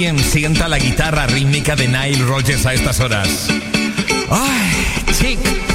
alguien sienta la guitarra rítmica de Nile Rodgers a estas horas. ¡Ay, chic!